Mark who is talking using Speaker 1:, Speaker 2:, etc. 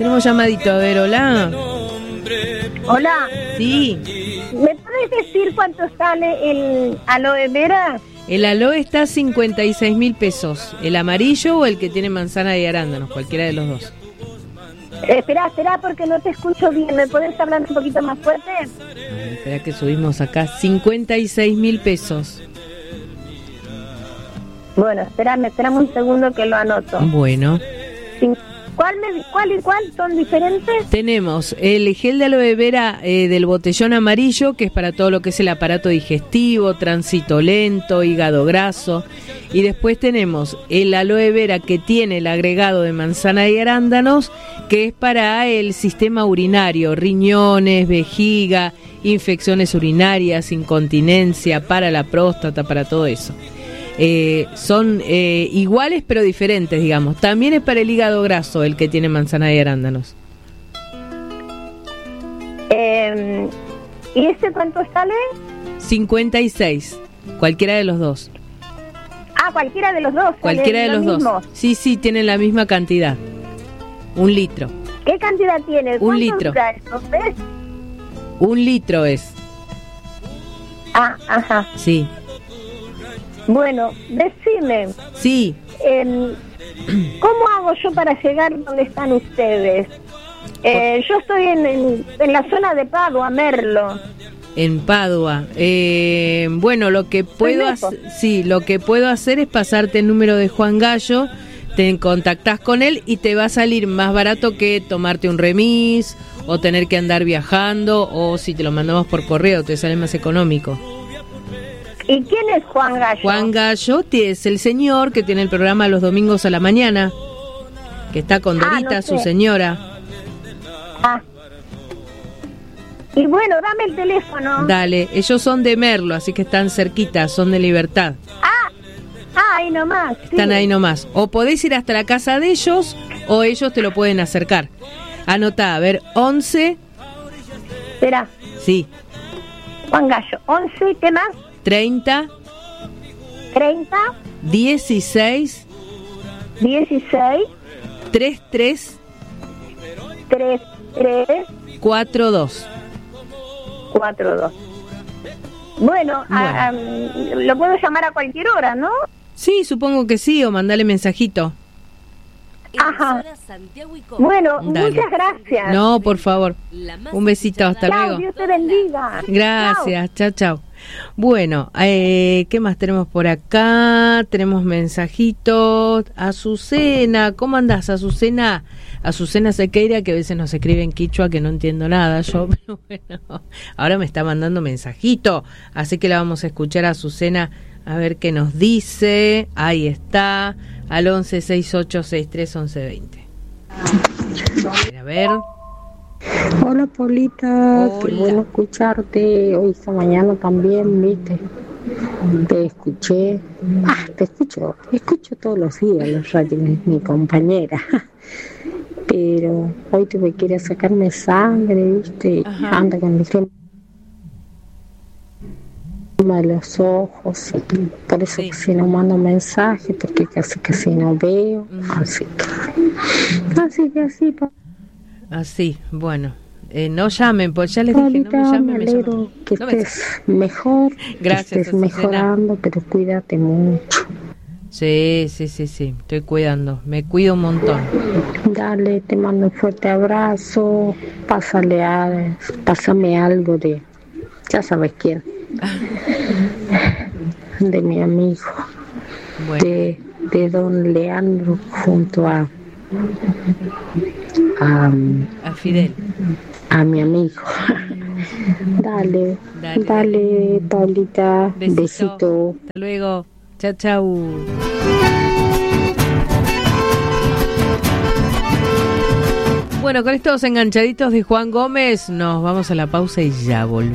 Speaker 1: Tenemos llamadito, a ver, hola.
Speaker 2: Hola.
Speaker 1: Sí.
Speaker 2: ¿Me puedes decir cuánto sale el aloe vera?
Speaker 1: El aloe está a 56.000 pesos. ¿El amarillo o el que tiene manzana y arándanos? Cualquiera de los dos.
Speaker 2: Espera, porque no te escucho bien. ¿Me puedes hablar un poquito más fuerte?
Speaker 1: Espera que subimos acá. 56.000 pesos.
Speaker 2: Bueno, espérame un segundo que lo anoto.
Speaker 1: Bueno.
Speaker 2: ¿Cuál y cuál son diferentes?
Speaker 1: Tenemos el gel de aloe vera del botellón amarillo, que es para todo lo que es el aparato digestivo, tránsito lento, hígado graso. Y después tenemos el aloe vera que tiene el agregado de manzana y arándanos, que es para el sistema urinario, riñones, vejiga, infecciones urinarias, incontinencia, para la próstata, para todo eso. Son iguales pero diferentes, digamos. También es para el hígado graso el que tiene manzana y arándanos.
Speaker 2: ¿Y ese cuánto sale?
Speaker 1: 56, cualquiera de los dos.
Speaker 2: Cualquiera de los dos.
Speaker 1: Cualquiera de los dos. Sí, tienen la misma cantidad. 1 litro.
Speaker 2: ¿Qué cantidad tiene?
Speaker 1: 1 litro.
Speaker 2: ¿Ves?
Speaker 1: 1 litro es.
Speaker 2: Ajá.
Speaker 1: Sí.
Speaker 2: Bueno, decime.
Speaker 1: Sí.
Speaker 2: ¿Cómo hago yo para llegar donde están ustedes? Yo estoy en la zona de Padua, Merlo.
Speaker 1: En Padua. Bueno, lo que puedo hacer es pasarte el número de Juan Gallo, te contactás con él y te va a salir más barato que tomarte un remis o tener que andar viajando, o si te lo mandamos por correo te sale más económico.
Speaker 2: ¿Y quién es Juan Gallo?
Speaker 1: Juan Gallo es el señor que tiene el programa los domingos a la mañana, que está con Dorita,
Speaker 2: no sé.
Speaker 1: Su señora.
Speaker 2: Y bueno, dame el teléfono.
Speaker 1: Dale, ellos son de Merlo, así que están cerquita, son de Libertad.
Speaker 2: Ahí nomás.
Speaker 1: Están ahí nomás. O podés ir hasta la casa de ellos, o ellos te lo pueden acercar. Anotá, a ver, 11.
Speaker 2: Espera.
Speaker 1: Sí.
Speaker 2: Juan Gallo, 11, ¿qué más?
Speaker 1: 30. 16. 33. 42.
Speaker 2: Bueno. Lo puedo llamar a cualquier hora, ¿no?
Speaker 1: Sí, supongo que sí, o mandale mensajito.
Speaker 2: Ajá. Bueno,
Speaker 1: Dale.
Speaker 2: muchas gracias.
Speaker 1: No, por favor. Un besito, hasta luego.
Speaker 2: Dios te bendiga.
Speaker 1: Gracias, chao. Bueno, ¿qué más tenemos por acá? Tenemos mensajitos. Azucena, ¿cómo andás, Azucena? Azucena Sequeira, que a veces nos escribe en quichua, que no entiendo nada yo, pero bueno, ahora me está mandando mensajito, así que la vamos a escuchar a Azucena, a ver qué nos dice. Ahí está, al 1168631120. A ver.
Speaker 3: Hola, Polita.
Speaker 1: Hola.
Speaker 3: Qué bueno escucharte. Hoy esta mañana también, viste. Te escuché. Escucho todos los días los radios, mi compañera. Pero hoy tuve que ir a sacarme sangre, viste.
Speaker 1: Ajá.
Speaker 3: Anda con el tema de los ojos. Por eso casi no mando mensajes, porque casi no veo. Así que así.
Speaker 1: Así, bueno. No llamen, pues ya les dije,
Speaker 3: Polita,
Speaker 1: no me llamen.
Speaker 3: me alegro que estés mejor,
Speaker 1: Gracias,
Speaker 3: que estés
Speaker 1: Azucena.
Speaker 3: mejorando, pero cuídate mucho.
Speaker 1: Sí, estoy cuidando, me cuido un montón.
Speaker 3: Dale, te mando un fuerte abrazo, pásame algo de, ya sabes quién, de mi amigo,
Speaker 1: Bueno.
Speaker 3: de don Leandro junto a
Speaker 1: Fidel.
Speaker 3: A mi amigo. Dale, Paulita, besito.
Speaker 1: Hasta luego, chau. Bueno, con estos enganchaditos de Juan Gómez nos vamos a la pausa y ya volvemos.